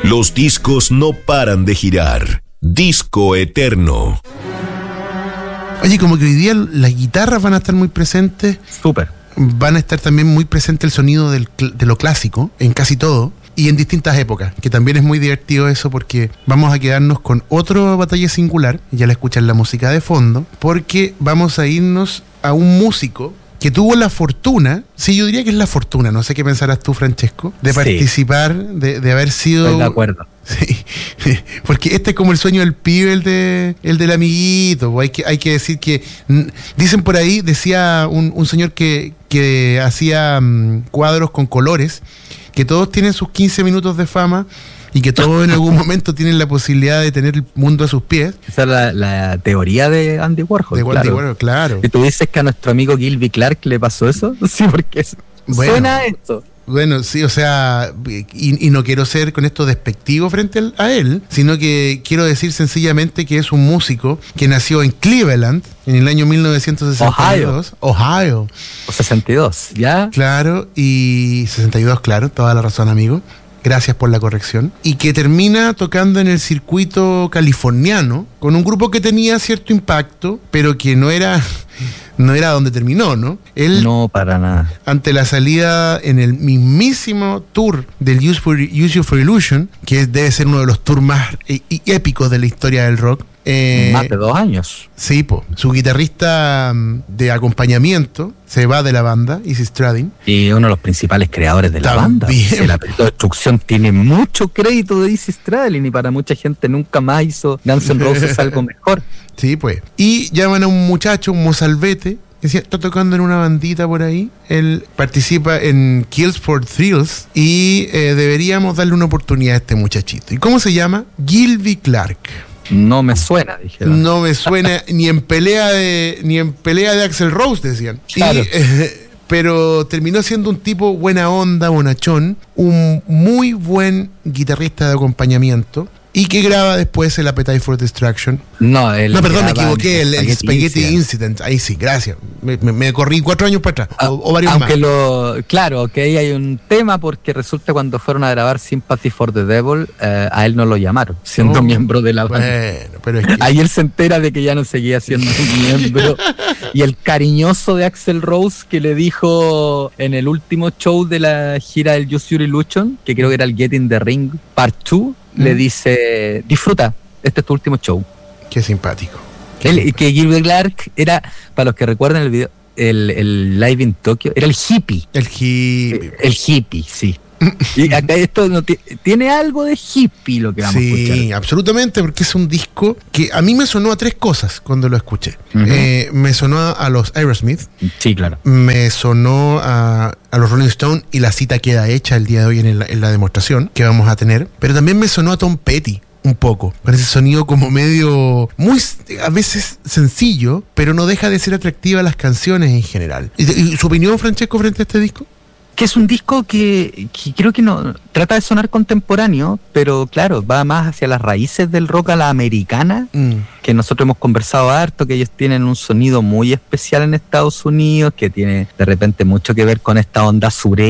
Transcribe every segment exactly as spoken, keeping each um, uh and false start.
Los discos no paran de girar. Disco eterno. Oye, como que hoy día las guitarras van a estar muy presentes. Súper. Van a estar también muy presente el sonido del, de lo clásico en casi todo y en distintas épocas, que también es muy divertido eso porque vamos a quedarnos con otra batalla singular, ya la escuchan la música de fondo, porque vamos a irnos a un músico que tuvo la fortuna, sí, yo diría que es la fortuna, no sé qué pensarás tú, Francesco, de sí. participar, de, de haber sido... Estoy de acuerdo. Sí, porque este es como el sueño del pibe, el de el del amiguito. Hay que, hay que decir que, dicen por ahí, decía un, un señor que, que hacía um, cuadros con colores, que todos tienen sus quince minutos de fama y que todos en algún momento tienen la posibilidad de tener el mundo a sus pies. Esa es la, la teoría de Andy Warhol. De claro. Andy Warhol, claro. ¿Y tú dices que a nuestro amigo Gilby Clarke le pasó eso? Sí, porque es, bueno, suena esto. Bueno, sí, o sea, y, y no quiero ser con esto despectivo frente a él, sino que quiero decir sencillamente que es un músico que nació en Cleveland en el año mil novecientos sesenta y dos. Ohio. Ohio. O sesenta y dos, ¿ya? Claro, y sesenta y dos, claro, toda la razón, amigo. Gracias por la corrección. Y que termina tocando en el circuito californiano con un grupo que tenía cierto impacto, pero que no era... no era donde terminó, ¿no? Él, no, para nada. Ante la salida en el mismísimo tour del Use, for, Use You for Illusion, que debe ser uno de los tours más e- e- épicos de la historia del rock. Eh, más de dos años. Sí, po. Su guitarrista de acompañamiento se va de la banda, Izzy Stradlin. Y uno de los principales creadores de la También. banda. O sea, la película de Destrucción tiene mucho crédito de Izzy Stradlin y para mucha gente nunca más hizo Guns N' Roses algo mejor. Sí, pues. Y llaman a un muchacho, un mozalbete, que está tocando en una bandita por ahí. Él participa en Kills for Thrills y eh, deberíamos darle una oportunidad a este muchachito. ¿Y cómo se llama? Gilby Clarke. No me suena, dijeron. No me suena ni en pelea de ni en pelea de Axl Rose, decían. Claro. Y, eh, pero terminó siendo un tipo buena onda, bonachón, un muy buen guitarrista de acompañamiento. Y que graba después el Appetite for Destruction. No, el no perdón, me equivoqué, el, el Spaghetti Incident. Incident. Ahí sí, gracias. Me, me, me corrí cuatro años para atrás, o, o varios Aunque más. Lo, claro, que ahí hay un tema porque resulta cuando fueron a grabar Sympathy for the Devil, eh, a él no lo llamaron, siendo oh, miembro de la banda. Bueno, pero es que... Ahí él se entera de que ya no seguía siendo miembro. Y el cariñoso de Axl Rose que le dijo en el último show de la gira del Use Your Illusion, que creo que era el Get in the Ring Part dos, le dice, disfruta, este es tu último show. Qué simpático. Qué Él, simpático. Que Gilby Clarke era, para los que recuerdan el video, el, el Live in Tokyo, era el hippie. El hippie. El, el hippie, sí. Y acá esto no t- tiene algo de hippie lo que vamos sí, a escuchar. Sí, absolutamente, porque es un disco que a mí me sonó a tres cosas cuando lo escuché. Uh-huh. Eh, me sonó a, a los Aerosmith. Sí, claro. Me sonó a, a los Rolling Stones y la cita queda hecha el día de hoy en, el, en la demostración que vamos a tener. Pero también me sonó a Tom Petty. Un poco, con ese sonido como medio, muy a veces sencillo, pero no deja de ser atractiva las canciones en general. ¿Y, y su opinión, Francesco, frente a este disco? Que es un disco que, que creo que no trata de sonar contemporáneo, pero claro, va más hacia las raíces del rock a la americana, mm. que nosotros hemos conversado harto, que ellos tienen un sonido muy especial en Estados Unidos, que tiene de repente mucho que ver con esta onda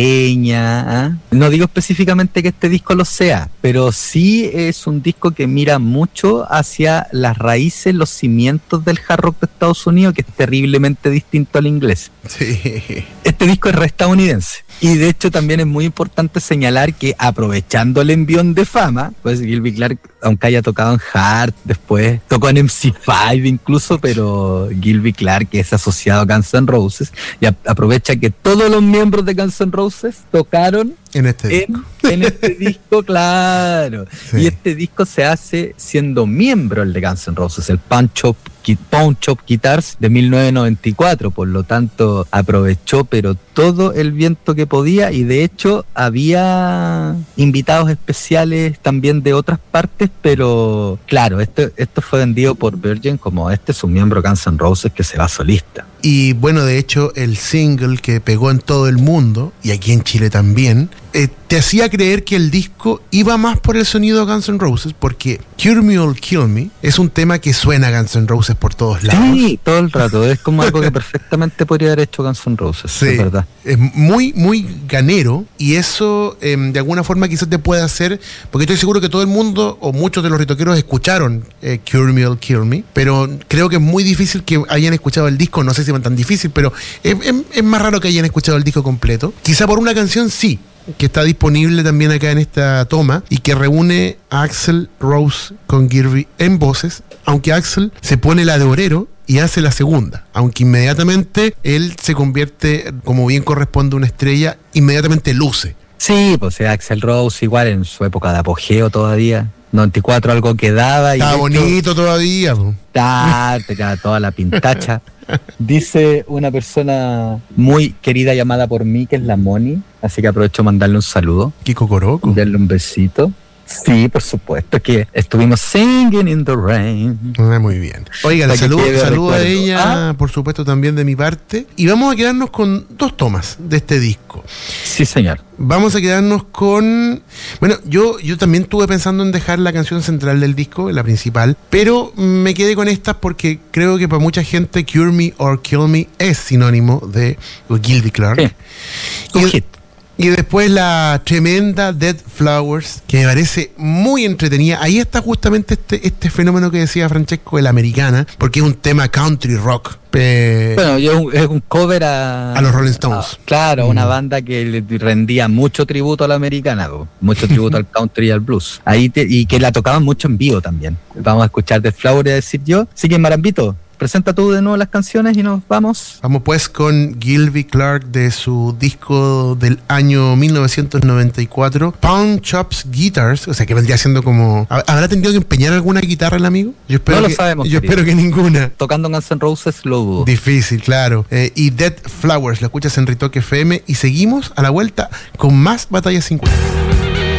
sureña. ¿eh? No digo específicamente que este disco lo sea, pero sí es un disco que mira mucho hacia las raíces, los cimientos del hard rock de Estados Unidos, que es terriblemente distinto al inglés. Sí. Este disco es re estadounidense. Y de hecho también es muy importante señalar que aprovechando el envión de fama, pues Gilby Clarke, aunque haya tocado en Heart, después tocó en M C cinco incluso, pero Gilby Clarke es asociado a Guns N' Roses y a- aprovecha que todos los miembros de Guns N' Roses tocaron En este en, disco. en este disco, claro. Sí. Y este disco se hace siendo miembro el de Guns N' Roses, el Punch Up Pawn Shop Guitars de mil novecientos noventa y cuatro, por lo tanto aprovechó pero todo el viento que podía, y de hecho había invitados especiales también de otras partes, pero claro, esto, esto fue vendido por Virgin como este es un miembro Guns N' Roses que se va solista. Y bueno, de hecho, el single que pegó en todo el mundo, y aquí en Chile también, eh, te hacía creer que el disco iba más por el sonido de Guns N' Roses, porque Cure Me or Kill Me es un tema que suena a Guns N' Roses por todos lados. Sí, todo el rato. Es como algo que perfectamente podría haber hecho Guns N' Roses, sí, es verdad. Es muy, muy ganero, y eso eh, de alguna forma quizás te puede hacer, porque estoy seguro que todo el mundo o muchos de los ritoqueros escucharon eh, Cure Me or Kill Me, pero creo que es muy difícil que hayan escuchado el disco. No sé si es tan difícil, pero es, es, es más raro que hayan escuchado el disco completo. Quizá por una canción sí, que está disponible también acá en esta toma y que reúne a Axl Rose con Gilby en voces, aunque Axl se pone la de obrero y hace la segunda, aunque inmediatamente él se convierte, como bien corresponde a una estrella, inmediatamente luce. Sí, pues Axl Rose igual en su época de apogeo todavía. noventa y cuatro algo quedaba. Está bonito hecho, todavía. Está, tenía toda la pintacha. Dice una persona muy querida llamada por mí, que es la Moni, así que aprovecho de mandarle un saludo. Kiko Coroco. Darle un besito. Sí, por supuesto, que estuvimos singing in the rain. Ah, muy bien. Oiga, le saludo, saludo a ella, ah. por supuesto, también de mi parte. Y vamos a quedarnos con dos tomas de este disco. Sí, señor. Vamos a quedarnos con... Bueno, yo, yo también estuve pensando en dejar la canción central del disco, la principal, pero me quedé con estas porque creo que para mucha gente Cure Me or Kill Me es sinónimo de Gilby Clarke. Sí. Un hit. Y después la tremenda Dead Flowers, que me parece muy entretenida. Ahí está justamente este, este fenómeno que decía Francesco, de la americana, porque es un tema country rock. Eh, bueno, es un, es un cover a... A los Rolling Stones. A, claro, mm. una banda que le rendía mucho tributo a la americana, mucho tributo al country y al blues. Ahí te, y que la tocaban mucho en vivo también. Vamos a escuchar Dead Flowers, a decir yo. Así que, Marambito, presenta tú de nuevo las canciones y nos vamos. Vamos pues con Gilby Clarke de su disco del año mil novecientos noventa y cuatro, Pawn Chops Guitars, o sea que vendría siendo como... ¿Habrá tenido que empeñar alguna guitarra el amigo? Yo espero no que, lo sabemos. Yo querido. espero que ninguna. Tocando Guns N' Roses lo dudo. Difícil, claro. Eh, y Dead Flowers, lo escuchas en Ritoque F M y seguimos a la vuelta con más Batalla cincuenta.